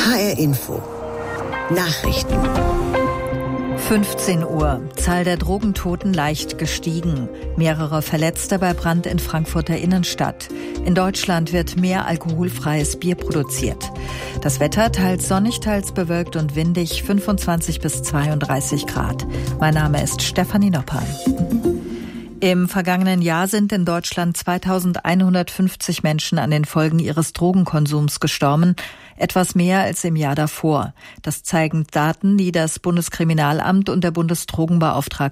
HR Info. Nachrichten. 15 Uhr. Zahl der Drogentoten leicht gestiegen. Mehrere Verletzte bei Brand in Frankfurter Innenstadt. In Deutschland wird mehr alkoholfreies Bier produziert. Das Wetter teils sonnig, teils bewölkt und windig, 25 bis 32 Grad. Mein Name ist Stefanie Noppern. Im vergangenen Jahr sind in Deutschland 2150 Menschen an den Folgen ihres Drogenkonsums gestorben, etwas mehr als im Jahr davor. Das zeigen Daten, die das Bundeskriminalamt und der Bundesdrogenbeauftragte